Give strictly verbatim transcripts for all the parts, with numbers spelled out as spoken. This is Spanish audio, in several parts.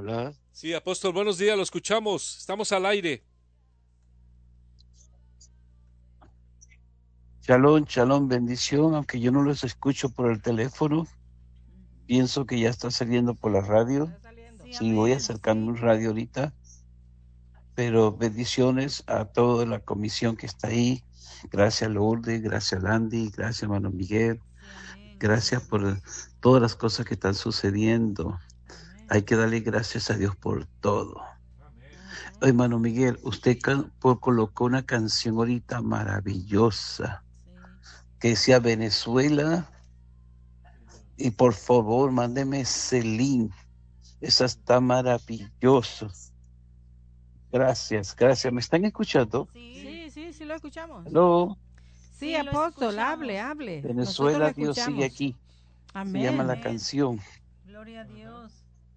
Hola, Sí, apóstol, buenos días, lo escuchamos. Estamos al aire. shalom, shalom, bendición, aunque yo no los escucho por el teléfono, pienso que ya está saliendo por la radio. Sí, Sí, voy amén, acercando sí. un radio ahorita, pero bendiciones a toda la comisión que está ahí. Gracias Lourdes, gracias Landy, gracias hermano Miguel, Sí, amén. gracias por todas las cosas que están sucediendo. Amén. Hay que darle gracias a Dios por todo. Ujú. Hermano Miguel, usted can- por- colocó una canción ahorita maravillosa Sí. que decía Venezuela. Y por favor, mándeme ese link. Esa está maravilloso. Gracias, gracias. ¿Me están escuchando? Sí, sí, sí lo escuchamos. Hello. Sí, apóstol, hable, hable. Nosotros lo Venezuela, Dios sigue escuchamos. aquí. Se llama la Amén. canción. Gloria a Dios.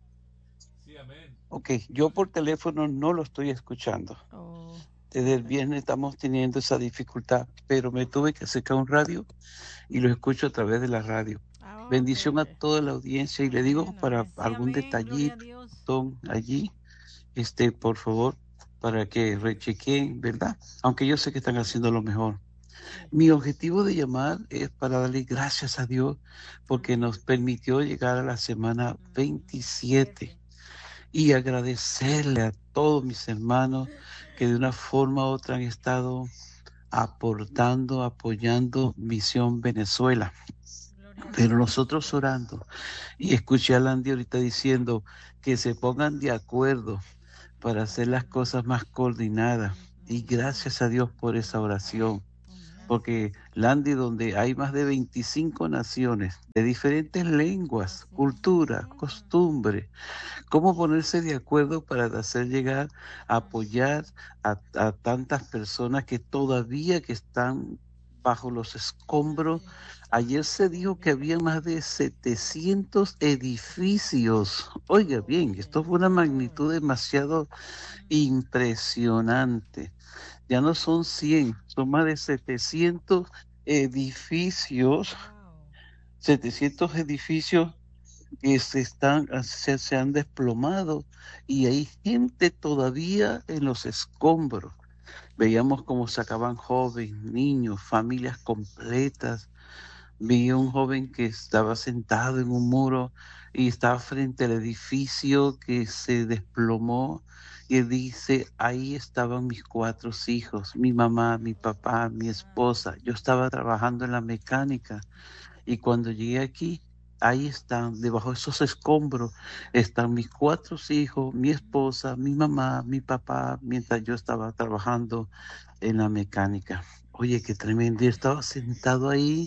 Sí, amén. Ok, yo por teléfono no lo estoy escuchando. Oh, Desde el ok. viernes estamos teniendo esa dificultad, pero me tuve que acercar un radio y lo escucho a través de la radio. Ah, ok, Bendición a ok. toda la audiencia y le digo Amén, para amén. Sí, algún amén. Gloria a detallito Dios. allí, este, por favor, para que rechequen, ¿verdad? Aunque yo sé que están haciendo lo mejor. Sí. Mi objetivo de llamar es para darle gracias a Dios porque Amén. nos permitió llegar a la semana Ujú. veintisiete Siete. y agradecerle a todos mis hermanos que de una forma u otra han estado aportando, apoyando Misión Venezuela. Gloria a Pero Dios. nosotros orando, y escuché a Landy ahorita diciendo que se pongan de acuerdo para hacer las cosas más coordinadas. Y Amén. gracias a Dios por esa oración. Amén. Porque Landy, donde hay más de veinticinco naciones de diferentes lenguas, Así. cultura, Ujú. costumbre, cómo ponerse de acuerdo para hacer llegar, apoyar a, a tantas personas que todavía que están bajo los escombros. Así. Ayer se dijo que había más de setecientos edificios. Oiga bien, esto fue una Señor. magnitud demasiado Ujú. impresionante. Ya no son cien, son más de setecientos edificios, Wow. setecientos edificios que se están, se, se han desplomado y hay gente todavía en los escombros. Veíamos cómo sacaban jóvenes, niños, familias completas. Vi un joven que estaba sentado en un muro y estaba frente al edificio que se desplomó y él dice, ahí estaban mis cuatro hijos, mi mamá, mi papá, mi Wow. esposa. Yo estaba trabajando en la mecánica y cuando llegué aquí, ahí están, debajo de esos escombros, están mis cuatro hijos, mi esposa, mi mamá, mi papá, mientras yo estaba trabajando en la mecánica. Oye, qué tremendo. Yo estaba sentado ahí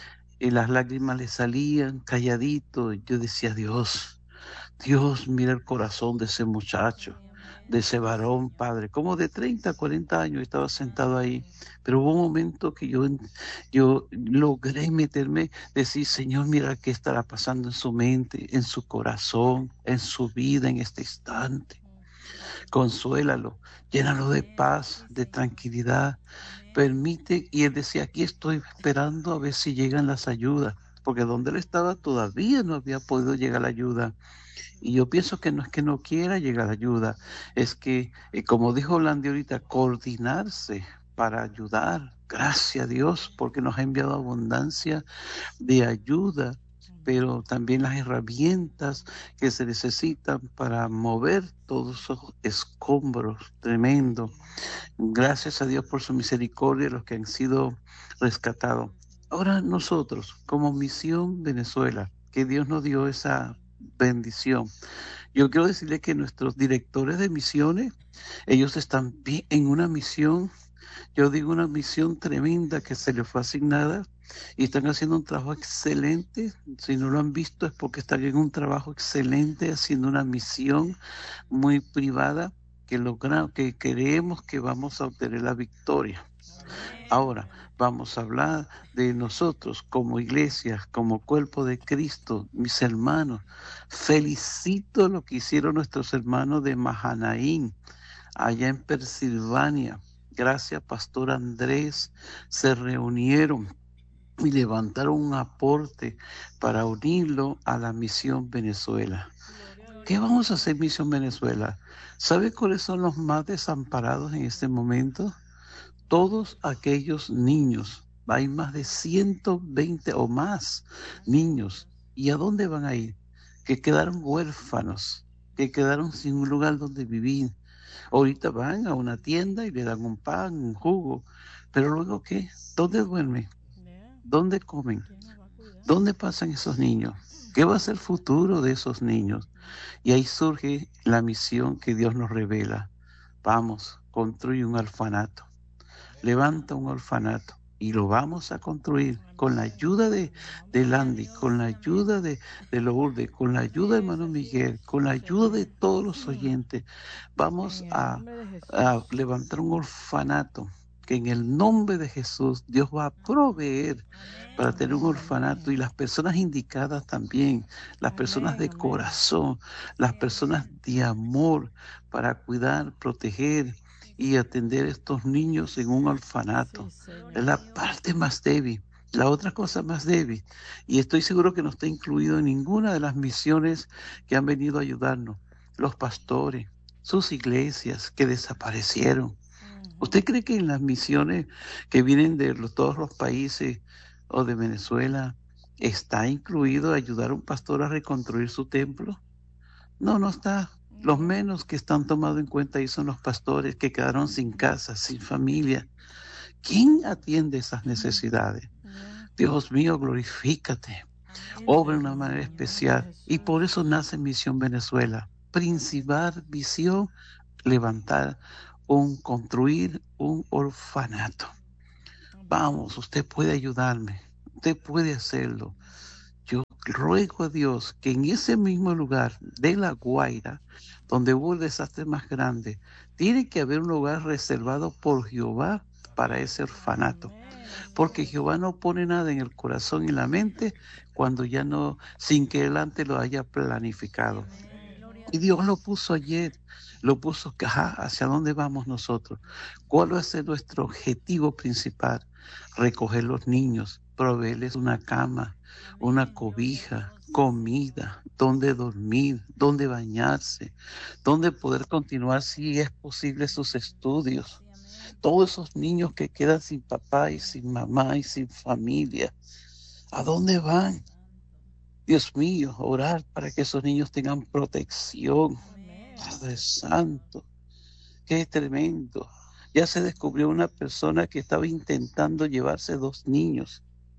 y las lágrimas le salían calladito. Yo decía, Dios, Dios, mira el corazón de ese muchacho, Sí, de amén. ese Sí, varón, Señor. padre, como de treinta, cuarenta años, estaba sentado ahí. Ay. Pero hubo un momento que yo, yo logré meterme, decir, Señor, mira qué estará pasando en su mente, en su corazón, en su vida en este instante. Ujú. Consuélalo, llénalo de Amén. paz, Sí, de Señor. tranquilidad. Amén. Permite, y él decía, aquí estoy esperando a ver si llegan las ayudas, porque donde él estaba todavía no había podido llegar la ayuda. Y yo pienso que no es que no quiera llegar ayuda, es que, eh, como dijo Landy ahorita, coordinarse para ayudar. Gracias a Dios, porque nos ha enviado abundancia de ayuda, Amén. pero también las herramientas que se necesitan para mover todos esos escombros tremendos. Gracias a Dios por su misericordia, los que han sido rescatados. Ahora nosotros, como Misión Venezuela, que Dios nos dio esa bendición. Yo quiero decirle que nuestros directores de misiones, ellos están bien en una misión, yo digo una misión tremenda que se les fue asignada y están haciendo un trabajo excelente. Si no lo han visto es porque están en un trabajo excelente haciendo una misión muy privada que logra, que creemos que vamos a obtener la victoria. Amén. Ahora vamos a hablar de nosotros como iglesia, como cuerpo de Cristo, mis hermanos. Felicito lo que hicieron nuestros hermanos de Mahanaín, allá en Pensilvania. Gracias, Pastor Andrés. Se reunieron y levantaron un aporte para unirlo a la misión Venezuela. ¿Qué vamos a hacer, Misión Venezuela? ¿Sabe cuáles son los más desamparados en este momento? Todos aquellos niños. Hay más de ciento veinte o más niños. ¿Y a dónde van a ir? Que quedaron huérfanos, que quedaron sin un lugar donde vivir. Ahorita van a una tienda y le dan un pan, un jugo. Pero luego, ¿qué? ¿Dónde duermen? ¿Dónde comen? ¿Dónde pasan esos niños? ¿Qué va a ser el futuro de esos niños? Y ahí surge la misión que Dios nos revela. Vamos, construye un orfanato. Levanta un orfanato y lo vamos a construir con la ayuda de, de Landy, con la ayuda de, de Lourdes, con la ayuda de hermano Miguel, con la ayuda de todos los oyentes. Vamos a, a levantar un orfanato que en el nombre de Jesús Dios va a proveer para tener un orfanato, y las personas indicadas también, las personas de corazón, las personas de amor para cuidar, proteger y atender a estos niños en un orfanato. Es la parte más débil. La otra cosa más débil, y estoy seguro que no está incluido en ninguna de las misiones que han venido a ayudarnos, los pastores, sus iglesias que desaparecieron. ¿Usted cree que en las misiones que vienen de los, todos los países o de Venezuela está incluido ayudar a un pastor a reconstruir su templo? No, no está. Los menos que están tomados en cuenta ahí son los pastores que quedaron sin casa, sin familia. ¿Quién atiende esas necesidades? Dios mío, glorifícate. Obra de una manera especial. Y por eso nace Misión Venezuela. Principal visión, levantar un, construir un orfanato. Vamos, usted puede ayudarme. Usted puede hacerlo. Yo ruego a Dios que en ese mismo lugar de La Guaira, donde hubo el desastre más grande, tiene que haber un lugar reservado por Jehová para ese orfanato. Porque Jehová no pone nada en el corazón y la mente cuando ya no, sin que él antes lo haya planificado. Y Dios lo puso ayer, lo puso, ajá, ¿hacia dónde vamos nosotros? ¿Cuál va a ser nuestro objetivo principal? Recoger los niños, proveerles una cama, una cobija, comida, dónde dormir, dónde bañarse, dónde poder continuar, si es posible, sus estudios. Todos esos niños que quedan sin papá y sin mamá y sin familia, ¿a dónde van? Dios mío, orar para que esos niños tengan protección. Padre Santo, qué tremendo. Ya se descubrió una persona que estaba intentando llevarse dos niños,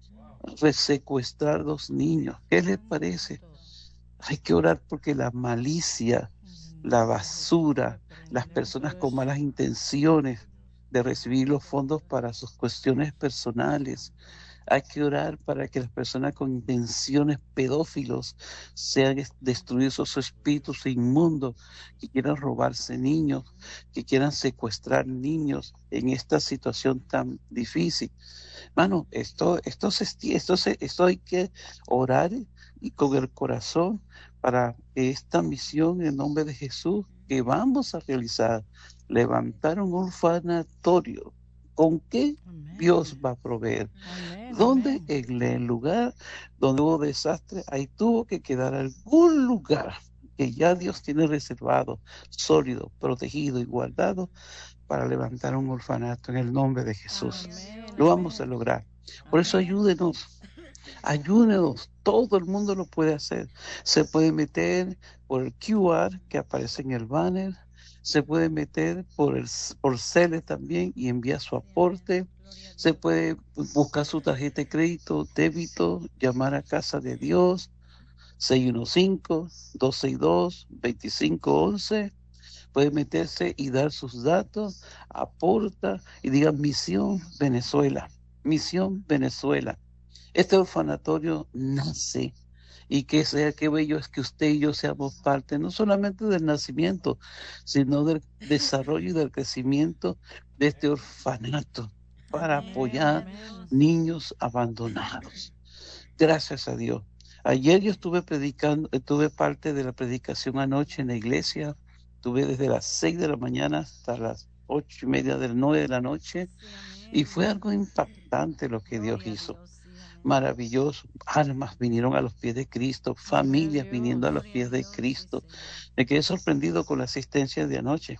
secuestrar dos niños. ¿Qué les parece? Hay que orar porque la malicia, la basura, las personas con malas intenciones de recibir los fondos para sus cuestiones personales. Hay que orar para que las personas con intenciones pedófilos sean destruidos esos espíritus inmundos que quieran robarse niños, que quieran secuestrar niños en esta situación tan difícil. Mano, esto, esto, se, esto, se, esto hay que orar y con el corazón para que esta misión en nombre de Jesús que vamos a realizar, levantar un orfanatorio. ¿Con qué Dios va a proveer? ¿Dónde? En el lugar donde hubo desastre, ahí tuvo que quedar algún lugar que ya Dios tiene reservado, sólido, protegido y guardado para levantar un orfanato en el nombre de Jesús. Lo vamos a lograr. Por eso ayúdenos, ayúdenos. Todo el mundo lo puede hacer. Se puede meter por el Q R que aparece en el banner. Se puede meter por el por Cele también y enviar su aporte. Se puede buscar su tarjeta de crédito, débito, llamar a Casa de Dios, seis uno cinco, dos seis dos, dos cinco uno uno. Puede meterse y dar sus datos, aporta y diga Misión Venezuela, Misión Venezuela. Este orfanatorio nace, y que sea qué bello es que usted y yo seamos parte no solamente del nacimiento, sino del desarrollo y del crecimiento de este orfanato para apoyar niños abandonados. Gracias a Dios. Ayer yo estuve predicando, tuve parte de la predicación anoche en la iglesia. Estuve desde las seis de la mañana hasta las ocho y media de la nueve de la noche, y fue algo impactante lo que Dios hizo. maravilloso. Almas vinieron a los pies de Cristo, familias viniendo a los pies de Cristo. Me quedé sorprendido con la asistencia de anoche.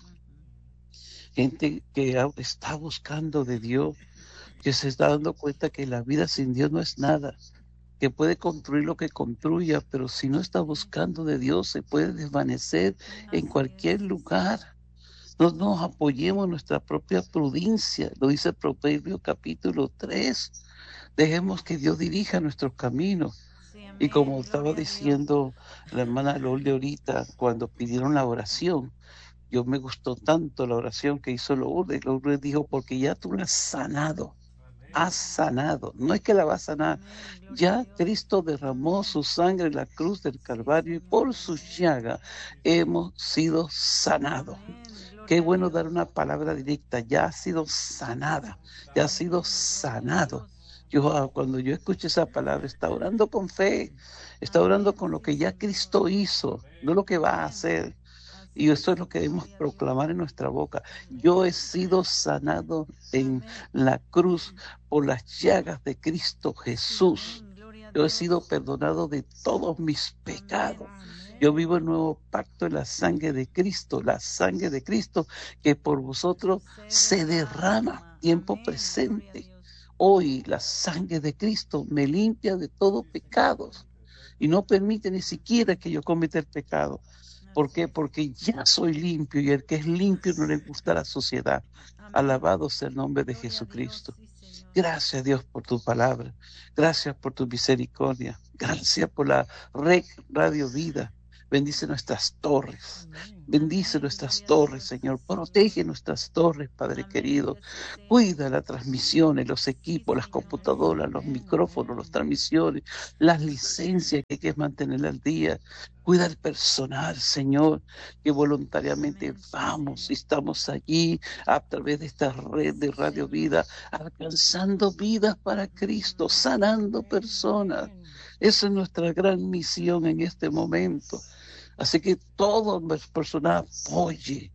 Gente que está buscando de Dios, que se está dando cuenta que la vida sin Dios no es nada, que puede construir lo que construya, pero si no está buscando de Dios se puede desvanecer en cualquier lugar. No nos apoyemos en nuestra propia prudencia, lo dice el Proverbio capítulo tres. Dejemos que Dios dirija nuestros caminos. Y como estaba diciendo la hermana Lourdes ahorita, cuando pidieron la oración, yo me gustó tanto la oración que hizo Lourdes. Lourdes dijo, porque ya tú la has sanado, has sanado. No es que la va a sanar, ya Cristo derramó su sangre en la cruz del Calvario y por su llaga hemos sido sanados. Qué bueno dar una palabra directa, ya ha sido sanada, ya ha sido sanado. Yo cuando yo escucho esa palabra, está orando con fe, está orando con lo que ya Cristo hizo, no lo que va a hacer. Y eso es lo que debemos proclamar en nuestra boca. Yo he sido sanado en la cruz por las llagas de Cristo Jesús. Yo he sido perdonado de todos mis pecados. Yo vivo el nuevo pacto en la sangre de Cristo, la sangre de Cristo que por vosotros se derrama, tiempo presente. Hoy la sangre de Cristo me limpia de todo pecado y no permite ni siquiera que yo cometa el pecado. ¿Por qué? Porque ya soy limpio y el que es limpio no le gusta la suciedad. Alabado sea el nombre de Jesucristo. Gracias, Dios, por tu palabra. Gracias por tu misericordia. Gracias por la red Radio Vida. Bendice nuestras torres. Bendice nuestras torres, Señor. Protege nuestras torres, Padre querido. Cuida las transmisiones, los equipos, las computadoras, los micrófonos, las transmisiones, las licencias que hay que mantener al día. Cuida el personal, Señor, que voluntariamente vamos y estamos allí a través de esta red de Radio Vida, alcanzando vidas para Cristo, sanando personas. Esa es nuestra gran misión en este momento. Así que todo el personal apoye,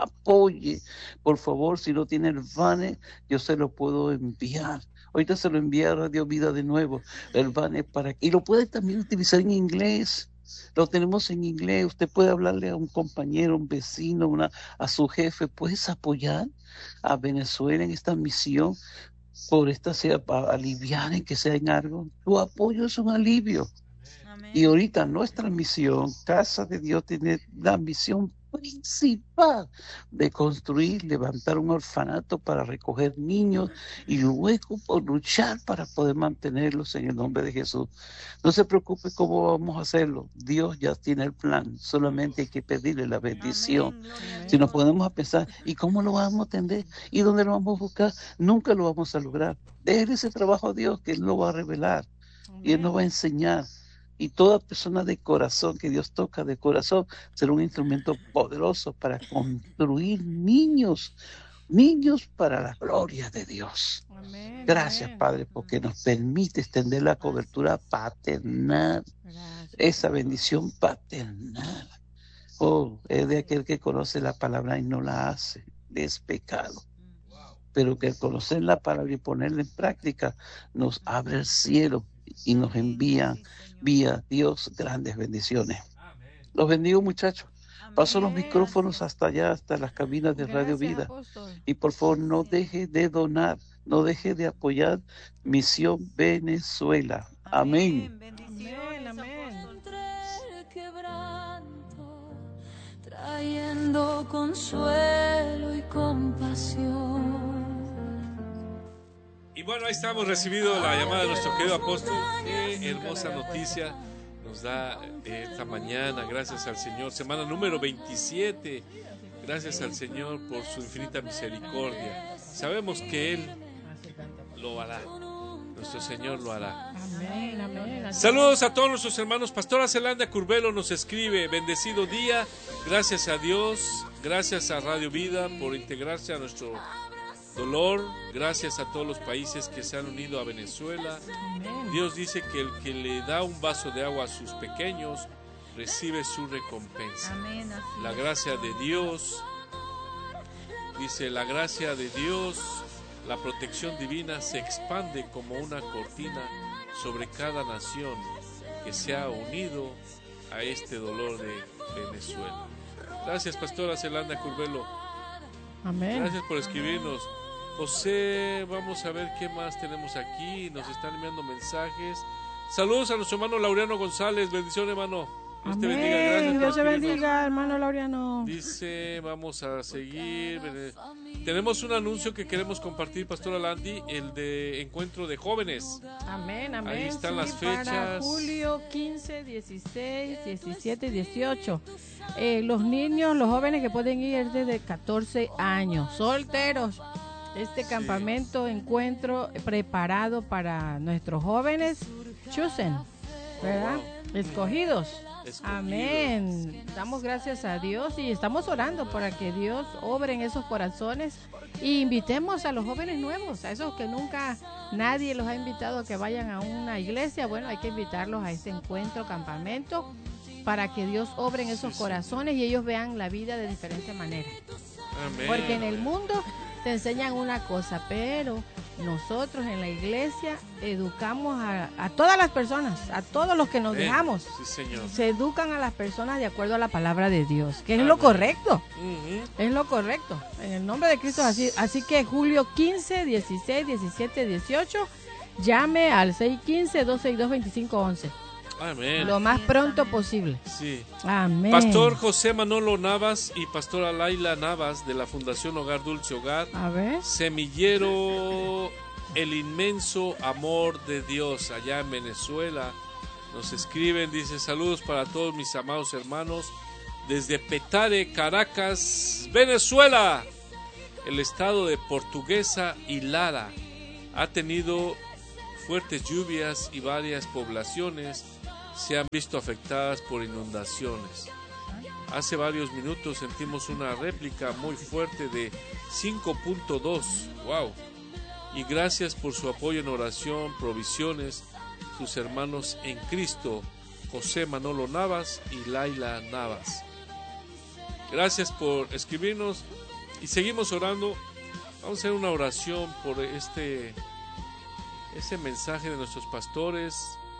apoye. Por favor, si no tiene el banner, yo se lo puedo enviar. Ahorita se lo envía a Radio Vida de nuevo, el banner para y lo puede también utilizar en inglés. Lo tenemos en inglés. Usted puede hablarle a un compañero, un vecino, una, a su jefe. ¿Puedes apoyar a Venezuela en esta misión? Por esta sea para aliviar en que sea en algo. Tu apoyo es un alivio. Amén. Y ahorita nuestra misión, Casa de Dios, tiene la misión principal de construir, levantar un orfanato para recoger niños y luego por luchar para poder mantenerlos en el nombre de Jesús. No se preocupe cómo vamos a hacerlo. Dios ya tiene el plan. Solamente hay que pedirle la bendición. Amén. Si nos podemos a pensar, ¿y cómo lo vamos a atender? ¿Y dónde lo vamos a buscar? Nunca lo vamos a lograr. Déjele ese trabajo a Dios que Él lo va a revelar. Amén. Y Él nos va a enseñar. Y toda persona de corazón, que Dios toca de corazón, será un instrumento poderoso para construir niños, niños para la gloria de Dios. Amén, Gracias, amén. Padre, porque nos permite extender la cobertura paternal, Gracias. Esa bendición paternal. Oh, es de aquel que conoce la palabra y no la hace, es pecado. Pero que al conocer la palabra y ponerla en práctica, nos abre el cielo y nos envía vía Dios grandes bendiciones. Los bendigo, muchachos. Paso los micrófonos hasta allá, hasta las cabinas de Radio Vida. Y por favor, no deje de donar, no deje de apoyar Misión Venezuela. Amén. Bendiciones, amén. Trayendo consuelo y compasión. Y bueno, ahí estamos recibiendo la llamada de nuestro querido apóstol. Qué hermosa noticia nos da esta mañana. Gracias al Señor. Semana número veintisiete. Gracias al Señor por su infinita misericordia. Sabemos que Él lo hará. Nuestro Señor lo hará. Amén, amén. Saludos a todos nuestros hermanos. Pastora Zelanda Curbelo nos escribe: bendecido día. Gracias a Dios. Gracias a Radio Vida por integrarse a nuestro dolor. Gracias a todos los países que se han unido a Venezuela. Amén. Dios dice que el que le da un vaso de agua a sus pequeños recibe su recompensa. Amén, la gracia de Dios, dice la gracia de Dios, la protección divina se expande como una cortina sobre cada nación que se ha unido a este dolor de Venezuela. Gracias, pastora Zelanda Curbelo. Amén. Gracias por escribirnos. José, vamos a ver qué más tenemos aquí. Nos están enviando mensajes. Saludos a nuestro hermano Laureano González. Bendiciones, hermano. Dios te bendiga. Gracias por Dios te escribirnos. bendiga, hermano Laureano. Dice, vamos a seguir. Tenemos un anuncio que queremos compartir, pastora Landy, el de encuentro de jóvenes. Amén, amén. Ahí están sí, las fechas. Para julio quince, dieciséis, diecisiete y dieciocho. Eh, los niños, los jóvenes que pueden ir desde catorce años, solteros. Este Sí. campamento, encuentro preparado para nuestros jóvenes, chosen, ¿verdad? Wow. Escogidos. Escogidos. Amén. Damos gracias a Dios y estamos orando para que Dios obre en esos corazones y invitemos a los jóvenes nuevos, a esos que nunca nadie los ha invitado a que vayan a una iglesia. Bueno, hay que invitarlos a este encuentro, campamento, para que Dios obre en esos Sí, sí. corazones y ellos vean la vida de diferente manera. Amén. Porque en el mundo te enseñan una cosa, pero nosotros en la iglesia educamos a, a todas las personas, a todos los que nos Amén. dejamos. Sí, señor. Se educan a las personas de acuerdo a la palabra de Dios, que es Amén. lo correcto, Ujú. es lo correcto. En el nombre de Cristo, así, así que julio quince, dieciséis, diecisiete, dieciocho, llame al seis uno cinco, dos seis dos, dos cinco uno uno. Amén. Lo más pronto posible. Sí. Amén. Pastor José Manolo Navas y pastora Laila Navas de la Fundación Hogar Dulce Hogar. A ver. Semillero El Inmenso Amor de Dios allá en Venezuela. Nos escriben, dice, saludos para todos mis amados hermanos desde Petare, Caracas, Venezuela. El estado de Portuguesa y Lara ha tenido fuertes lluvias y varias poblaciones se han visto afectadas por inundaciones. Hace varios minutos sentimos una réplica muy fuerte de cinco punto dos. Wow. Y gracias por su apoyo en oración, provisiones, sus hermanos en Cristo, José Manolo Navas y Laila Navas. Gracias por escribirnos y seguimos orando. Vamos a hacer una oración por este, ese mensaje de nuestros pastores,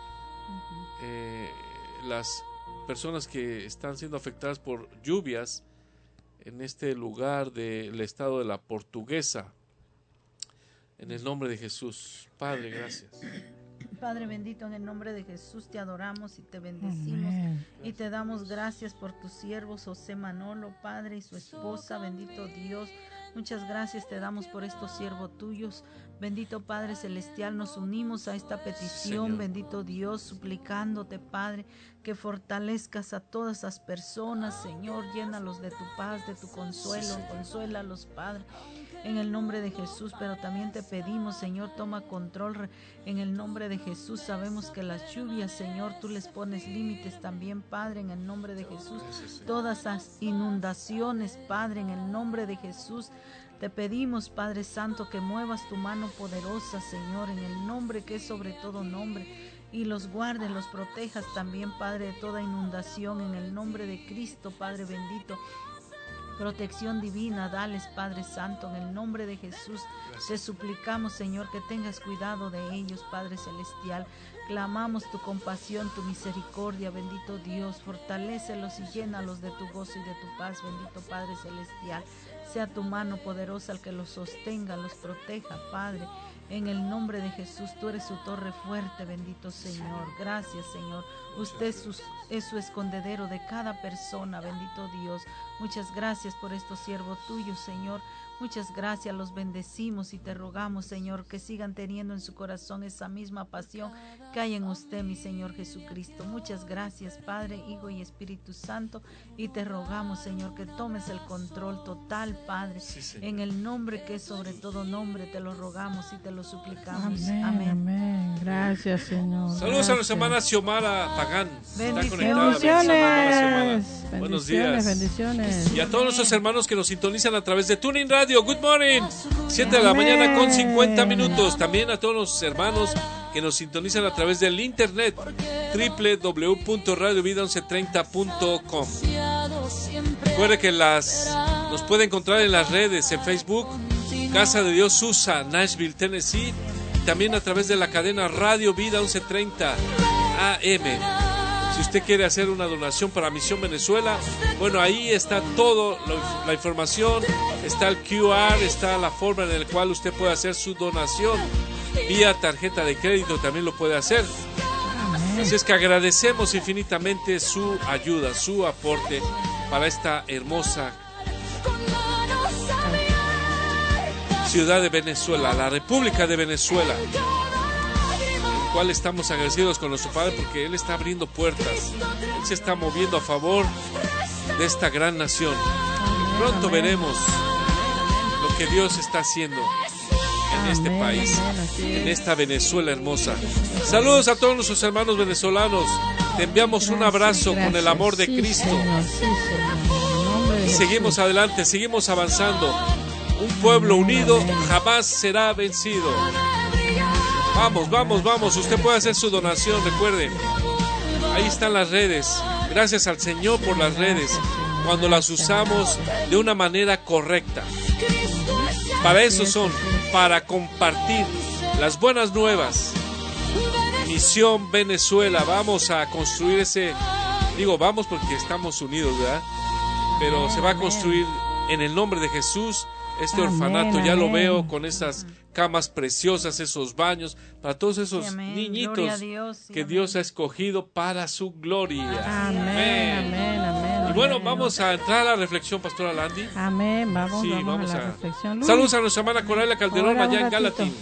eh, las personas que están siendo afectadas por lluvias en este lugar del estado de la Portuguesa. En el nombre de Jesús. Padre, gracias. Padre bendito, en el nombre de Jesús te adoramos y te bendecimos. Amén. Y te damos gracias por tus siervos, José Manolo, Padre, y su esposa, bendito Dios. Muchas gracias te damos por estos siervos tuyos. Bendito Padre Celestial, nos unimos a esta petición, Señor. bendito Dios, suplicándote, Padre, que fortalezcas a todas esas personas, Señor, llénalos de tu paz, de tu consuelo, Sí, Señor. consuélalos, Padre. En el nombre de Jesús, pero también te pedimos, Señor, toma control en el nombre de Jesús. Sabemos que las lluvias, Señor, tú les pones límites también, Padre, en el nombre de Jesús. Gracias, Señor. Todas las inundaciones, Padre, en el nombre de Jesús. Te pedimos, Padre Santo, que muevas tu mano poderosa, Señor, en el nombre que es sobre todo nombre. Y los guardes, los protejas también, Padre, de toda inundación, en el nombre de Cristo, Padre bendito. Protección divina, dales, Padre Santo, en el nombre de Jesús. Gracias. Te suplicamos, Señor, que tengas cuidado de ellos, Padre Celestial. Clamamos tu compasión, tu misericordia, bendito Dios. Fortalécelos y llénalos de tu gozo y de tu paz, bendito Padre Celestial. Sea tu mano poderosa el que los sostenga, los proteja, Padre. En el nombre de Jesús, tú eres su torre fuerte, bendito Señor. Gracias, Señor. Usted es su, es su escondedero de cada persona, bendito Dios. Muchas gracias por estos siervos tuyos, Señor. Muchas gracias, los bendecimos y te rogamos, Señor, que sigan teniendo en su corazón esa misma pasión que hay en usted, mi Señor Jesucristo. Muchas gracias, Padre, Hijo y Espíritu Santo, y te rogamos, Señor, que tomes el control total, Padre, Sí, Señor. en el nombre que es sobre todo nombre, te lo rogamos y te lo suplicamos. Amén, Amén. amén. Gracias, Señor. Saludos a nuestra Gracias. hermana Xiomara Pagán. Está Bendiciones. conectada. Bendiciones, hermana Bendiciones. Xiomara. Buenos Bendiciones, días. bendiciones. Y a todos nuestros hermanos que nos sintonizan a través de Tuning Radio. Good morning. siete de la Amén. mañana con cincuenta minutos. También a todos los hermanos que nos sintonizan a través del internet. doble u doble u doble u punto radio vida once treinta punto com. Recuerde que las, nos puede encontrar en las redes, en Facebook, Casa de Dios Susa, Nashville, Tennessee, también a través de la cadena Radio Vida once treinta A M. Si usted quiere hacer una donación para Misión Venezuela, bueno, ahí está todo, la, la información, está el Q R, está la forma en la cual usted puede hacer su donación. Vía tarjeta de crédito también lo puede hacer. Así es que agradecemos infinitamente su ayuda, su aporte para esta hermosa ciudad de Venezuela, la República de Venezuela, en la cual estamos agradecidos con nuestro Padre porque Él está abriendo puertas, Él se está moviendo a favor de esta gran nación. Pronto veremos lo que Dios está haciendo en este país, en esta Venezuela hermosa. Saludos a todos nuestros hermanos venezolanos. Te enviamos un abrazo con el amor de Cristo. Y seguimos adelante, seguimos avanzando. Un pueblo unido jamás será vencido. Vamos, vamos, vamos. Usted puede hacer su donación, recuerden. Ahí están las redes. Gracias al Señor por las redes, cuando las usamos de una manera correcta. Para eso son, para compartir las buenas nuevas. Misión Venezuela, vamos a construir ese, digo vamos porque estamos unidos, ¿verdad? Pero se va a construir en el nombre de Jesús este orfanato. Ya lo veo con esas camas preciosas, esos baños, para todos esos sí, niñitos Dios, sí, que amén. Dios ha escogido para su gloria. Amén, amén, amén. amén y bueno, amén, vamos a entrar a la reflexión, Pastora Landy. Amén, vamos, sí, vamos, vamos a la a... reflexión. Luis. Saludos a nuestra hermana Coralia Calderón Ora, allá en ratito. Galatín.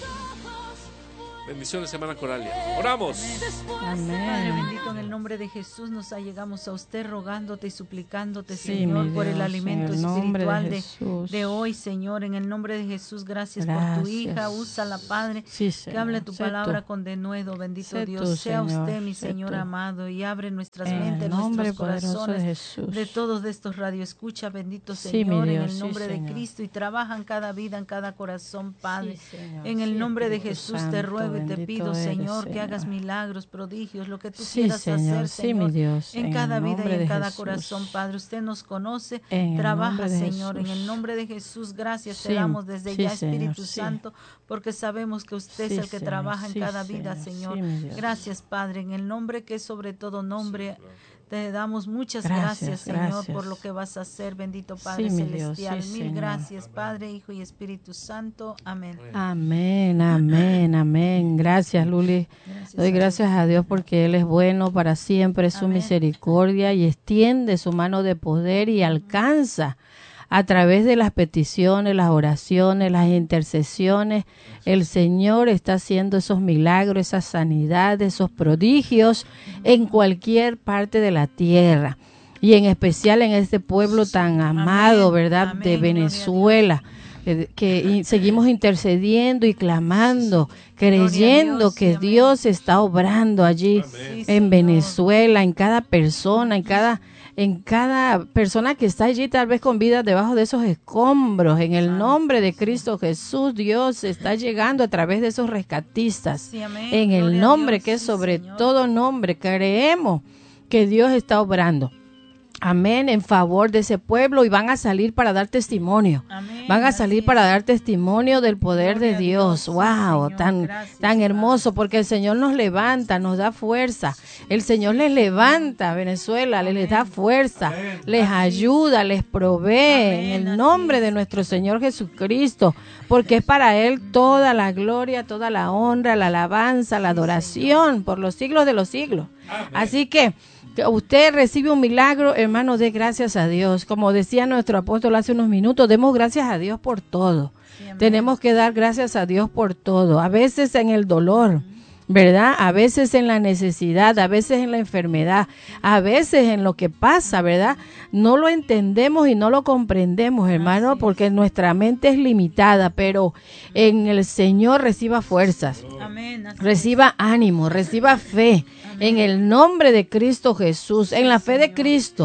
Bendiciones, hermana Coralia. Oramos. Amén. Padre bendito, en el nombre de Jesús nos allegamos a usted rogándote y suplicándote, Sí, Señor, mi por el Dios, alimento en el nombre espiritual de de, Jesús. de hoy, Señor. En el nombre de Jesús, gracias, Gracias. por tu hija. Úsala, Padre, Sí, que Señor. hable tu Sé palabra tú. con denuedo. Bendito Sé Dios, tú, sea Señor, usted, mi sé Señor tú. amado, y abre nuestras En mentes, el nombre nuestros poderoso corazones de Jesús. de todos de estos radioescucha, bendito Sí, Señor, mi en Dios, el sí, nombre de Señor. Cristo, y trabaja en cada vida, en cada corazón, Padre. Sí, Señor. En el Sí, nombre de Espíritu Jesús te Santo, ruego y te bendito pido, eres, Señor, que Señor. hagas milagros, prodigios, lo que tú Sí, quieras Señor, hacer, sí, Señor, mi Dios, en en cada el vida y nombre en de cada Jesús. corazón, Padre. Usted nos conoce, En el trabaja, nombre de Señor, en Jesús. el nombre de Jesús. Gracias Sí, te damos desde sí, ya, Espíritu Señor, sí. Santo, porque sabemos que usted Sí, es el que Señor, trabaja en sí, cada vida, Señor, Señor. sí, mi Dios. Gracias, Padre, en el nombre que es sobre todo nombre. Te damos muchas Gracias, gracias, Señor, gracias. por lo que vas a hacer, bendito Padre Sí, mi Dios, Celestial. sí, Mil Señor. gracias, Padre, Hijo y Espíritu Santo. Amén. Amén, amén, amén. Gracias, Luli. Gracias Doy a gracias a Dios porque Él es bueno para siempre, su Amén. misericordia, y extiende su mano de poder y alcanza a través de las peticiones, las oraciones, las intercesiones. El Señor está haciendo esos milagros, esas sanidades, esos prodigios en cualquier parte de la tierra. Y en especial en este pueblo tan amado, Amén. ¿verdad?, Amén. de Gloria a Venezuela. Que, que y seguimos intercediendo y clamando, creyendo Dios, que sí, amén. Dios está obrando allí Sí, en Señor. Venezuela, en cada persona, en cada en cada persona que está allí tal vez con vida debajo de esos escombros. En el nombre de Cristo Jesús, Dios está llegando a través de esos rescatistas. Sí, amén. En el Gloria a nombre Dios, que es sí, sobre Señor. todo nombre, creemos que Dios está obrando. Amén, en favor de ese pueblo, y van a salir para dar testimonio. Amén. Van a Así salir es. para dar testimonio del poder Gloria de a Dios. Dios, sí, Wow, Señor. tan Gracias, tan Padre. hermoso, porque el Señor nos levanta, nos da fuerza. El Señor les levanta a Venezuela, les, les da fuerza, les ayuda, les provee Amén, en el así nombre es. de nuestro Señor Jesucristo, porque es para Él toda la gloria, toda la honra, la alabanza, la adoración por los siglos de los siglos. Así que que usted recibe un milagro, hermano, dé gracias a Dios. Como decía nuestro apóstol hace unos minutos, demos gracias a Dios por todo. Sí, amén. Tenemos que dar gracias a Dios por todo. A veces en el dolor, ¿verdad? A veces en la necesidad, a veces en la enfermedad, a veces en lo que pasa, ¿verdad? No lo entendemos y no lo comprendemos, hermano, porque nuestra mente es limitada, pero en el Señor reciba fuerzas. Amén. Así Reciba ánimo, reciba fe en el nombre de Cristo Jesús, en la fe de Cristo.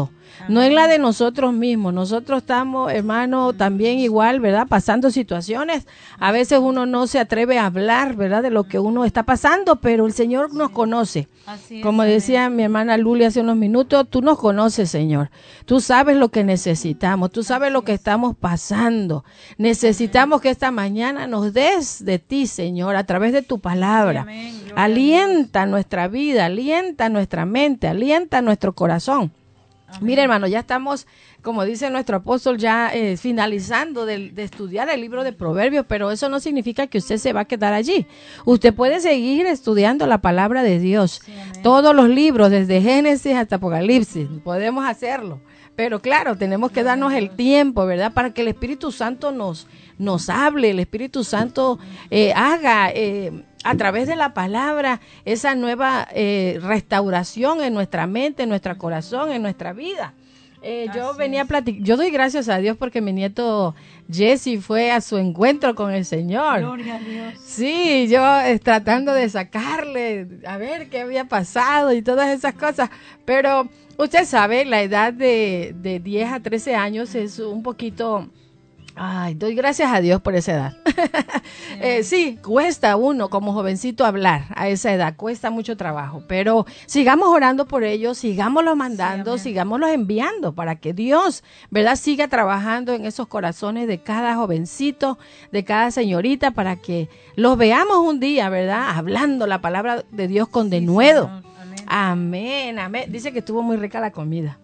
no es la de nosotros mismos. Nosotros estamos, hermano, también igual, ¿verdad? Pasando situaciones. A veces uno no se atreve a hablar, ¿verdad? De lo que uno está pasando, pero el Señor nos conoce. Así es, como decía mi hermana Luli hace unos minutos, tú nos conoces, Señor. Tú sabes lo que necesitamos, tú sabes lo que estamos pasando. Necesitamos que esta mañana nos des de ti, Señor, a través de tu palabra. Alienta nuestra vida, alienta nuestra mente, alienta nuestro corazón. Mire, hermano, ya estamos, como dice nuestro apóstol, ya eh, finalizando de, de estudiar el libro de Proverbios, pero eso no significa que usted se va a quedar allí. Usted puede seguir estudiando la palabra de Dios. Sí, todos los libros, desde Génesis hasta Apocalipsis, podemos hacerlo. Pero claro, tenemos que darnos el tiempo, ¿verdad? Para que el Espíritu Santo nos, nos hable, el Espíritu Santo eh, haga eh, a través de la palabra esa nueva eh, restauración en nuestra mente, en nuestro corazón, en nuestra vida. Eh, yo venía a platicar, yo doy gracias a Dios porque mi nieto Jesse fue a su encuentro con el Señor. Gloria a Dios. Sí, yo eh, tratando de sacarle, a ver qué había pasado y todas esas cosas, pero usted sabe, la edad de, de diez a trece años es un poquito... Ay, doy gracias a Dios por esa edad. Sí. eh, sí, cuesta uno como jovencito hablar a esa edad, cuesta mucho trabajo, pero sigamos orando por ellos, sigámoslos mandando, sí, sigámoslos enviando para que Dios, ¿verdad?, siga trabajando en esos corazones de cada jovencito, de cada señorita, para que los veamos un día, ¿verdad?, hablando la palabra de Dios con sí, denuedo. Señor. Amén, amén. Dice que estuvo muy rica la comida.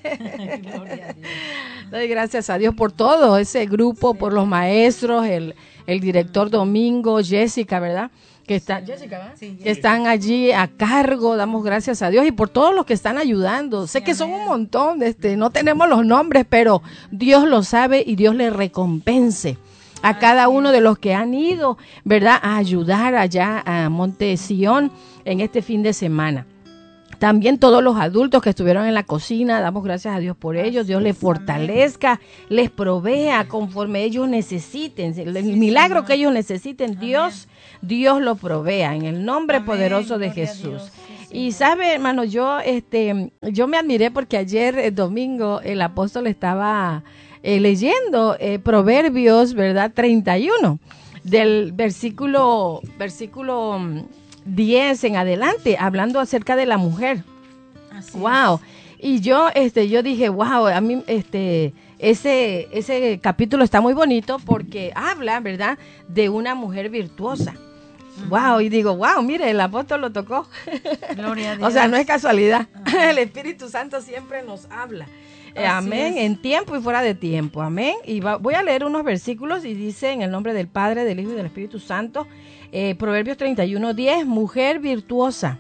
Gloria a Dios. Doy gracias a Dios por todo ese grupo, sí, por los maestros, el, el director Domingo, Jessica, ¿verdad? Que está, Jessica, ¿verdad? Sí, que están allí a cargo. Damos gracias a Dios y por todos los que están ayudando. Sé sí, que amén. Son un montón, este, no tenemos los nombres, pero Dios lo sabe y Dios le recompense a cada uno de los que han ido, ¿verdad?, a ayudar allá a Monte Sión en este fin de semana. También todos los adultos que estuvieron en la cocina, damos gracias a Dios por ellos. Dios les fortalezca, les provea conforme ellos necesiten. El milagro que ellos necesiten, Dios, Dios lo provea en el nombre Amén. Poderoso de Jesús. Sí, y sabe, hermano, yo, este, yo me admiré porque ayer, el domingo, el apóstol estaba eh, leyendo eh, Proverbios, ¿verdad? treinta y uno, del versículo, versículo diez en adelante, hablando acerca de la mujer. Así wow. Es. Y yo este yo dije, wow, a mí este ese ese capítulo está muy bonito porque habla, ¿verdad?, de una mujer virtuosa. Uh-huh. Wow, y digo, wow, mire, el apóstol lo tocó. Gloria a Dios. O sea, no es casualidad. Uh-huh. El Espíritu Santo siempre nos habla. Eh, amén, es. En tiempo y fuera de tiempo, amén. Y va, voy a leer unos versículos y dice, en el nombre del Padre, del Hijo y del Espíritu Santo, eh, Proverbios treinta y uno, diez, mujer virtuosa,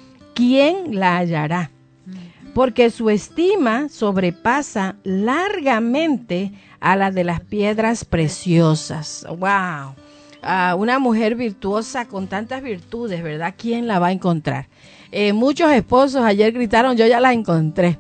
¿quién la hallará? Porque su estima sobrepasa largamente a la de las piedras preciosas. ¡Wow! Uh, una mujer virtuosa con tantas virtudes, ¿verdad? ¿Quién la va a encontrar? Eh, muchos esposos ayer gritaron, yo ya la encontré.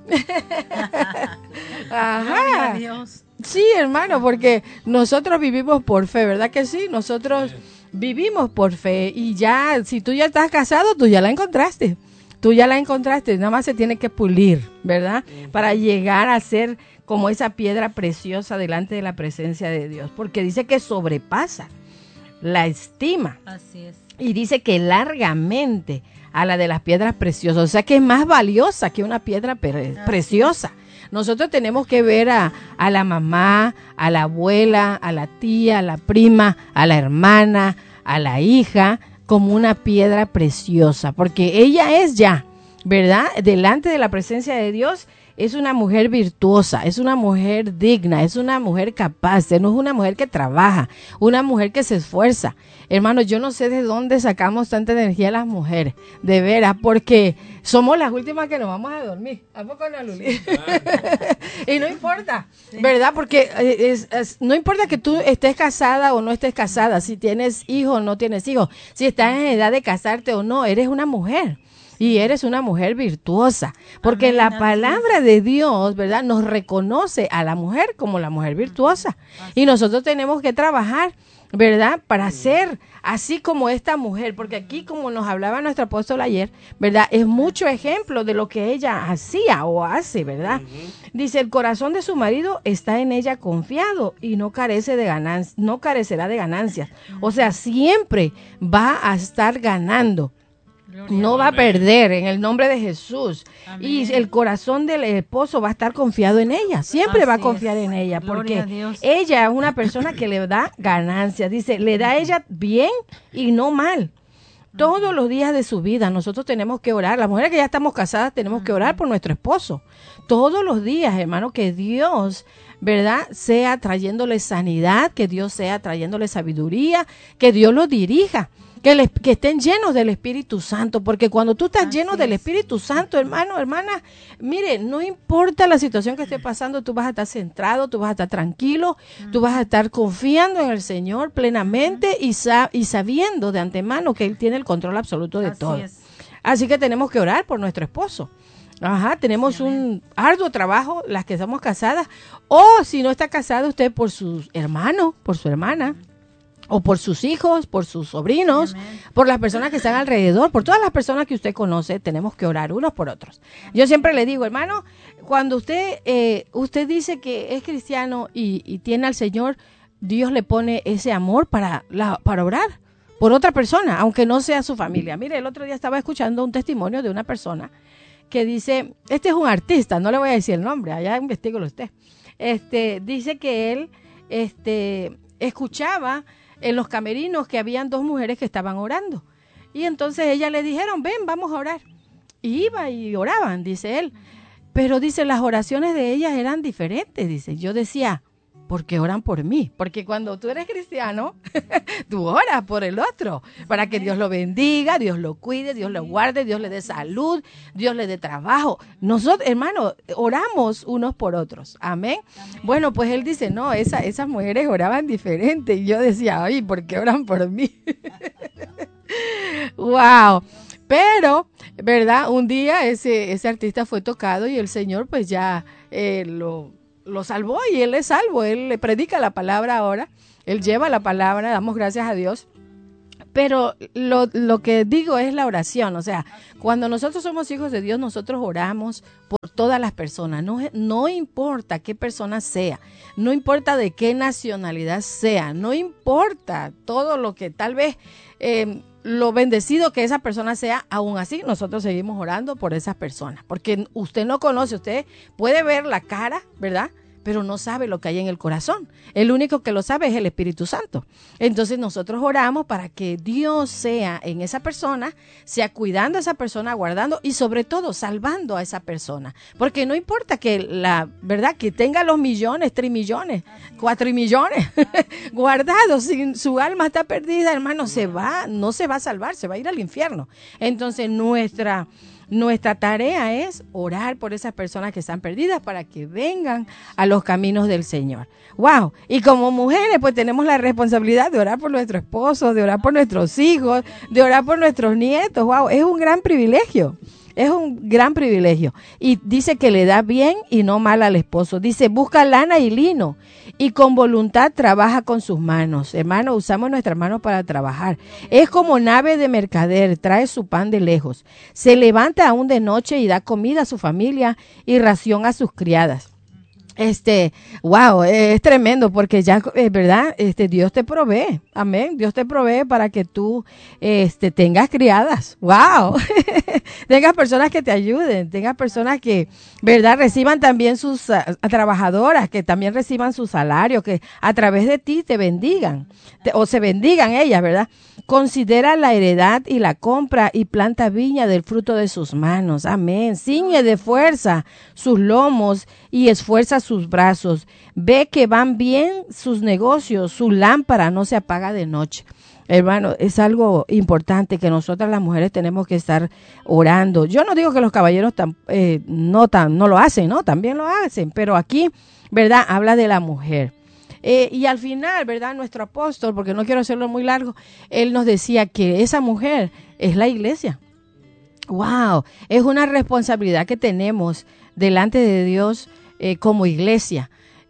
Ajá. Dios. Sí, hermano, porque nosotros vivimos por fe, ¿verdad que sí? Nosotros vivimos por fe y ya, si tú ya estás casado, tú ya la encontraste. Tú ya la encontraste, nada más se tiene que pulir, ¿verdad? Uh-huh. Para llegar a ser como esa piedra preciosa delante de la presencia de Dios, porque dice que sobrepasa la estima. Así es. Y dice que largamente a la de las piedras preciosas, o sea que es más valiosa que una piedra pre- preciosa. Nosotros tenemos que ver a, a la mamá, a la abuela, a la tía, a la prima, a la hermana, a la hija, como una piedra preciosa, porque ella es ya, ¿verdad? Delante de la presencia de Dios, es una mujer virtuosa, es una mujer digna, es una mujer capaz, no es una mujer que trabaja, una mujer que se esfuerza. Hermanos, yo no sé de dónde sacamos tanta energía las mujeres, de veras, porque somos las últimas que nos vamos a dormir. ¿A poco no, Luli? Y no importa, ¿verdad? Porque es, es, no importa que tú estés casada o no estés casada, si tienes hijos o no tienes hijos, si estás en edad de casarte o no, eres una mujer. Y eres una mujer virtuosa, porque amén, la palabra amén. De Dios, ¿verdad?, nos reconoce a la mujer como la mujer virtuosa. Así. Y nosotros tenemos que trabajar ¿verdad? Para ser así como esta mujer, porque aquí, como nos hablaba nuestro apóstol ayer, ¿verdad? Es mucho ejemplo de lo que ella hacía o hace, ¿verdad? Uh-huh. Dice, el corazón de su marido está en ella confiado y no carece de ganancias, no carecerá de ganancias. Uh-huh. O sea, siempre va a estar ganando. No va a perder en el nombre de Jesús. Amén. Y el corazón del esposo va a estar confiado en ella. Siempre Así va a confiar es. en ella. Gloria porque ella es una persona que le da ganancias. Dice, le da a ella bien y no mal. Todos los días de su vida nosotros tenemos que orar. Las mujeres que ya estamos casadas tenemos que orar por nuestro esposo. Todos los días, hermano, que Dios, ¿verdad?, sea trayéndole sanidad, que Dios sea trayéndole sabiduría, que Dios lo dirija. Que, les, que estén llenos del Espíritu Santo, porque cuando tú estás Así lleno es. del Espíritu Santo, hermano, hermana, mire, no importa la situación que esté pasando, tú vas a estar centrado, tú vas a estar tranquilo, uh-huh. tú vas a estar confiando en el Señor plenamente uh-huh. y, sa- y sabiendo de antemano que Él tiene el control absoluto de Así todo. Es. Así que tenemos que orar por nuestro esposo. Ajá, tenemos sí, un arduo trabajo, las que estamos casadas, o si no está casada usted, por sus hermanos, por su hermana. O por sus hijos, por sus sobrinos, Amén. por las personas que están alrededor, por todas las personas que usted conoce, tenemos que orar unos por otros. Yo siempre le digo, hermano, cuando usted eh, usted dice que es cristiano y, y tiene al Señor, Dios le pone ese amor para, la, para orar por otra persona, aunque no sea su familia. Mire, el otro día estaba escuchando un testimonio de una persona que dice, este es un artista, no le voy a decir el nombre, allá investígalo usted. Este, dice que él este, escuchaba en los camerinos que habían dos mujeres que estaban orando. Y entonces ellas le dijeron, ven, vamos a orar. Y iba y oraban, dice él. Pero dice, las oraciones de ellas eran diferentes, dice. Yo decía, ¿por qué oran por mí? Porque cuando tú eres cristiano, tú oras por el otro, para que Dios lo bendiga, Dios lo cuide, Dios lo guarde, Dios le dé salud, Dios le dé trabajo. Nosotros, hermano, oramos unos por otros. Amén. Amén. Bueno, pues él dice, no, esa, esas mujeres oraban diferente. Y yo decía, ay, ¿por qué oran por mí? Wow. Pero, ¿verdad? Un día ese, ese artista fue tocado y el Señor pues ya eh, lo... lo salvó y él es salvo, él le predica la palabra ahora, él lleva la palabra, damos gracias a Dios. Pero lo, lo que digo es la oración, o sea, cuando nosotros somos hijos de Dios, nosotros oramos por todas las personas, no, no importa qué persona sea, no importa de qué nacionalidad sea, no importa todo lo que tal vez... Eh, lo bendecido que esa persona sea, aún así nosotros seguimos orando por esas personas, porque usted no conoce, usted puede ver la cara, ¿verdad?, pero no sabe lo que hay en el corazón. El único que lo sabe es el Espíritu Santo. Entonces nosotros oramos para que Dios sea en esa persona, sea cuidando a esa persona, guardando y sobre todo salvando a esa persona. Porque no importa que la verdad que tenga los millones, tres millones, cuatro millones guardados, si su alma está perdida, hermano, se va, no se va a salvar, se va a ir al infierno. Entonces nuestra... Nuestra tarea es orar por esas personas que están perdidas para que vengan a los caminos del Señor. ¡Wow! Y como mujeres, pues tenemos la responsabilidad de orar por nuestro esposo, de orar por nuestros hijos, de orar por nuestros nietos. ¡Wow! Es un gran privilegio. Es un gran privilegio. Y dice que le da bien y no mal al esposo. Dice, busca lana y lino y con voluntad trabaja con sus manos. Hermano, usamos nuestras manos para trabajar. Es como nave de mercader, trae su pan de lejos. Se levanta aún de noche y da comida a su familia y ración a sus criadas. Este, wow, es tremendo porque ya, es verdad, este, Dios te provee, amén, Dios te provee para que tú, este, tengas criadas, wow, tengas personas que te ayuden, tengas personas que, verdad, reciban también sus uh, trabajadoras, que también reciban su salario, que a través de ti te bendigan, te, o se bendigan ellas, verdad. Considera la heredad y la compra y planta viña del fruto de sus manos. Amén. Ciñe de fuerza sus lomos y esfuerza sus brazos. Ve que van bien sus negocios. Su lámpara no se apaga de noche. Hermano, es algo importante que nosotras las mujeres tenemos que estar orando. Yo no digo que los caballeros tam, eh, no, tan, no lo hacen, ¿no? También lo hacen. Pero aquí, ¿verdad? Habla de la mujer. Eh, y al final, ¿verdad? Nuestro apóstol, porque no quiero hacerlo muy largo, él nos decía que esa mujer es la iglesia. ¡Wow! Es una responsabilidad que tenemos delante de Dios eh, como iglesia.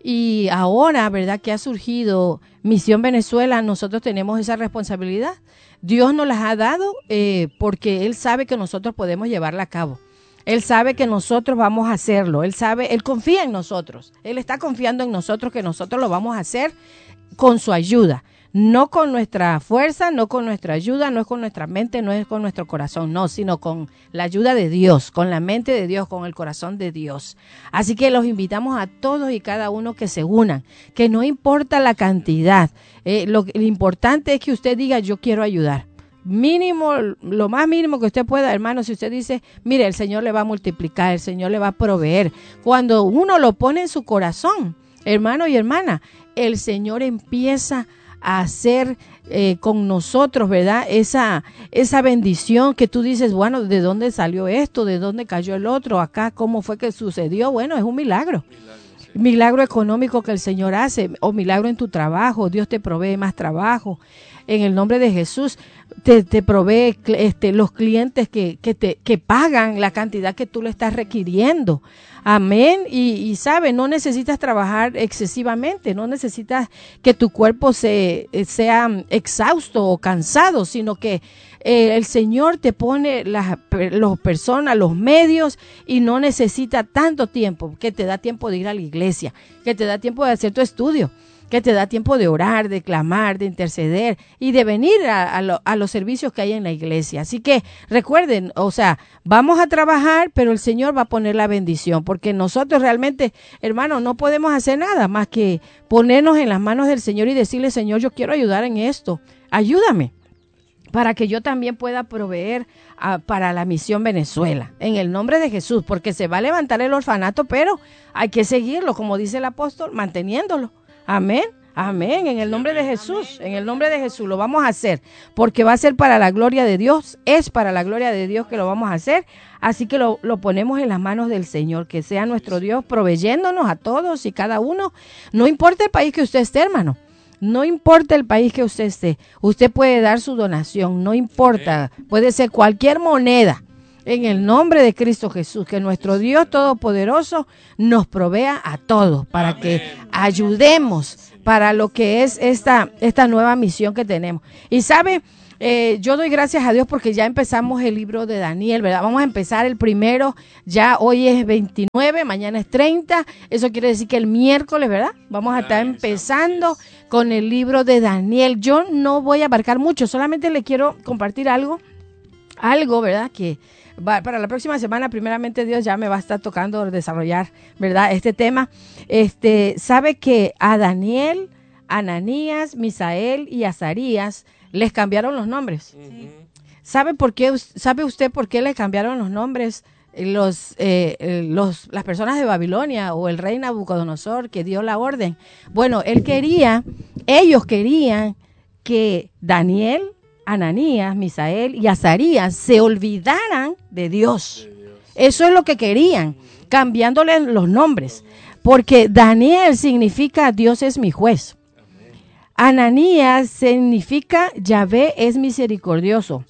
Y ahora, ¿verdad?, que ha surgido Misión Venezuela, nosotros tenemos esa responsabilidad. Dios nos las ha dado eh, porque Él sabe que nosotros podemos llevarla a cabo. Él sabe que nosotros vamos a hacerlo. Él sabe, Él confía en nosotros. Él está confiando en nosotros que nosotros lo vamos a hacer con su ayuda. No con nuestra fuerza, no con nuestra ayuda, no es con nuestra mente, no es con nuestro corazón, no, sino con la ayuda de Dios, con la mente de Dios, con el corazón de Dios. Así que los invitamos a todos y cada uno que se unan, que no importa la cantidad, eh, lo, lo importante es que usted diga, yo quiero ayudar. Mínimo, lo más mínimo que usted pueda, hermano, si usted dice, mire, el Señor le va a multiplicar, el Señor le va a proveer. Cuando uno lo pone en su corazón, hermano y hermana, el Señor empieza a hacer eh, con nosotros, ¿verdad? Esa, esa bendición que tú dices, bueno, ¿de dónde salió esto? ¿De dónde cayó el otro? Acá, ¿cómo fue que sucedió? Bueno, es un milagro. Milagro, sí. Milagro económico que el Señor hace, o milagro en tu trabajo, Dios te provee más trabajo. En el nombre de Jesús, te, te provee este, los clientes que, que, te, que pagan la cantidad que tú le estás requiriendo. Amén. Y, y sabe, no necesitas trabajar excesivamente, no necesitas que tu cuerpo se, sea exhausto o cansado, sino que eh, el Señor te pone las los personas, los medios, y no necesita tanto tiempo, que te da tiempo de ir a la iglesia, que te da tiempo de hacer tu estudio, que te da tiempo de orar, de clamar, de interceder y de venir a, a, lo, a los servicios que hay en la iglesia. Así que recuerden, o sea, vamos a trabajar, pero el Señor va a poner la bendición, porque nosotros realmente, hermanos, no podemos hacer nada más que ponernos en las manos del Señor y decirle, Señor, yo quiero ayudar en esto, ayúdame, para que yo también pueda proveer a, para la Misión Venezuela, en el nombre de Jesús, porque se va a levantar el orfanato, pero hay que seguirlo, como dice el apóstol, manteniéndolo. Amén, amén, en el nombre de Jesús, en el nombre de Jesús lo vamos a hacer, porque va a ser para la gloria de Dios, es para la gloria de Dios que lo vamos a hacer, así que lo, lo ponemos en las manos del Señor, que sea nuestro Dios proveyéndonos a todos y cada uno, no importa el país que usted esté, hermano, no importa el país que usted esté, usted puede dar su donación, no importa, puede ser cualquier moneda. En el nombre de Cristo Jesús, que nuestro Dios Todopoderoso nos provea a todos para Amén. Que ayudemos para lo que es esta, esta nueva misión que tenemos. Y sabe, eh, yo doy gracias a Dios porque ya empezamos el libro de Daniel, ¿verdad? Vamos a empezar el primero, ya hoy es veintinueve, mañana es treinta, eso quiere decir que el miércoles, ¿verdad? Vamos a estar empezando con el libro de Daniel. Yo no voy a abarcar mucho, solamente le quiero compartir algo, algo, ¿verdad? Que para la próxima semana, primeramente Dios ya me va a estar tocando desarrollar, ¿verdad?, este tema. Este, sabe que a Daniel, Ananías, Misael y Azarías les cambiaron los nombres. Sí. ¿Sabe por qué? ¿Sabe usted por qué les cambiaron los nombres los, eh, los las personas de Babilonia o el rey Nabucodonosor que dio la orden? Bueno, él quería, ellos querían que Daniel, Ananías, Misael y Azarías se olvidaran de Dios. de Dios. Eso es lo que querían, cambiándole los nombres, porque Daniel significa Dios es mi juez. Amén. Ananías significa Yahvé es misericordioso.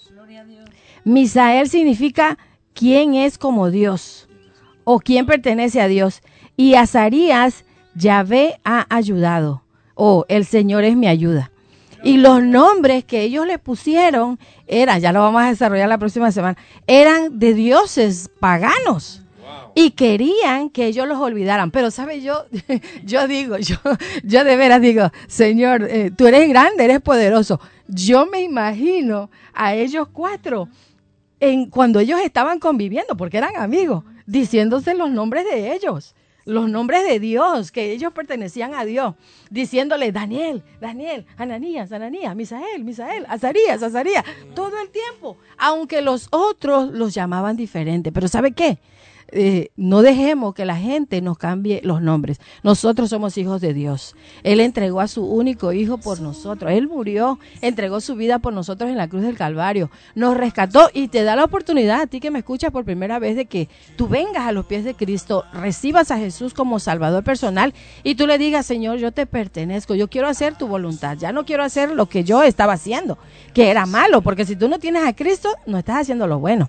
Misael significa quién es como Dios o quién pertenece a Dios. Y Azarías, Yahvé ha ayudado o el Señor es mi ayuda. Y los nombres que ellos le pusieron eran, ya lo vamos a desarrollar la próxima semana, eran de dioses paganos. Wow. Y querían que ellos los olvidaran. Pero, ¿sabe? Yo yo digo, yo yo de veras digo, Señor, eh, tú eres grande, eres poderoso. Yo me imagino a ellos cuatro, en cuando ellos estaban conviviendo, porque eran amigos, diciéndose los nombres de ellos. Los nombres de Dios, que ellos pertenecían a Dios, diciéndole Daniel, Daniel, Ananías, Ananías, Misael, Misael, Azarías, Azarías, todo el tiempo, aunque los otros los llamaban diferente. Pero ¿sabe qué? Eh, no dejemos que la gente nos cambie los nombres. Nosotros somos hijos de Dios. Él entregó a su único hijo por nosotros. Él murió, entregó su vida por nosotros en la cruz del Calvario. Nos rescató y te da la oportunidad a ti que me escuchas por primera vez de que tú vengas a los pies de Cristo, recibas a Jesús como Salvador personal y tú le digas, Señor, yo te pertenezco, yo quiero hacer tu voluntad. Ya no quiero hacer lo que yo estaba haciendo, que era malo, porque si tú no tienes a Cristo, no estás haciendo lo bueno.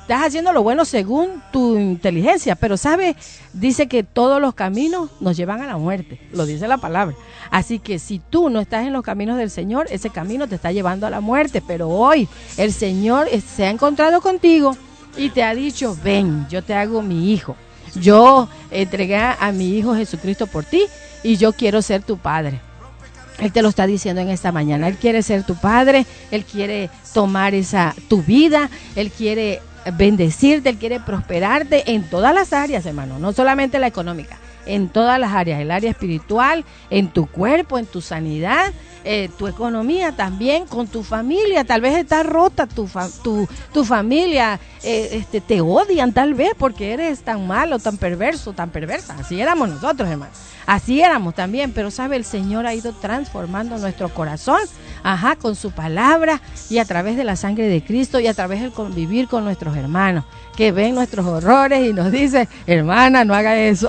estás haciendo lo bueno según tu inteligencia, pero sabe, dice que todos los caminos nos llevan a la muerte, lo dice la palabra. Así que si tú no estás en los caminos del Señor, ese camino te está llevando a la muerte, pero hoy el Señor se ha encontrado contigo y te ha dicho, ven, yo te hago mi hijo. Yo entregué a mi hijo Jesucristo por ti y yo quiero ser tu padre. Él te lo está diciendo en esta mañana. Él quiere ser tu padre, Él quiere tomar esa tu vida, Él quiere bendecirte, Él quiere prosperarte en todas las áreas, hermano, no solamente la económica, en todas las áreas, el área espiritual, en tu cuerpo, en tu sanidad, eh, tu economía también, con tu familia. Tal vez está rota tu fa- tu, tu familia, eh, este, te odian tal vez porque eres tan malo, tan perverso, tan perversa. Así éramos nosotros, hermano. Así éramos también, pero sabe, el Señor ha ido transformando nuestro corazón, ajá, con su palabra y a través de la sangre de Cristo y a través del convivir con nuestros hermanos, que ven nuestros horrores y nos dicen, hermana, no haga eso.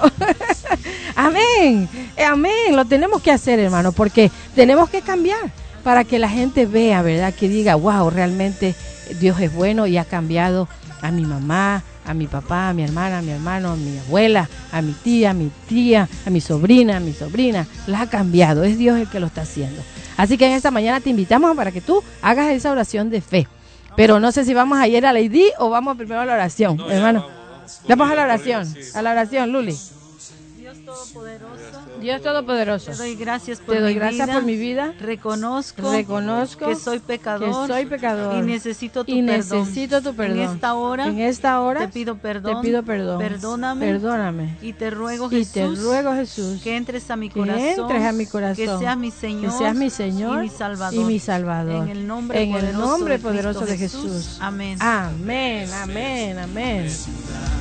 Amén, amén, lo tenemos que hacer, hermano, porque tenemos que cambiar para que la gente vea, ¿verdad? Que diga, wow, realmente Dios es bueno y ha cambiado a mi mamá, a mi papá, a mi hermana, a mi hermano, a mi abuela, a mi tía, a mi tía, a mi sobrina, a mi sobrina. La ha cambiado, es Dios el que lo está haciendo. Así que en esta mañana te invitamos para que tú hagas esa oración de fe. Pero no sé si vamos a ir a la I D o vamos primero a la oración, no, hermano. Vamos, vamos, vamos a la oración, sí. A la oración, Luli. Dios Todopoderoso, Dios Todopoderoso, te doy gracias por te doy mi gracias vida. por mi vida. Reconozco, reconozco que soy pecador, que soy pecador y necesito tu y perdón. necesito tu perdón. En esta hora, en esta hora te pido perdón, te pido perdón. Perdóname, perdóname. Y te ruego, y Jesús, te ruego, Jesús, que entres a mi que corazón, entres a mi corazón, que seas mi Señor, que seas mi Señor y mi Salvador, y mi Salvador. En el nombre, en poderoso, el nombre de poderoso de Jesús. Jesús. Amén. Amén, amén, amén.